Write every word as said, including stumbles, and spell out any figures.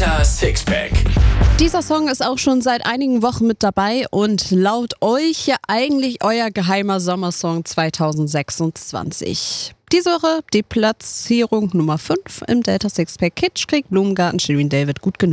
Delta Sixpack. Dieser Song ist auch schon seit einigen Wochen mit dabei und laut euch ja eigentlich euer geheimer Sommersong zwanzig sechsundzwanzig. Diese Woche die Platzierung Nummer fünf im Delta Sixpack. Kitsch kriegt Blumengarten, Shirin David, gut genug.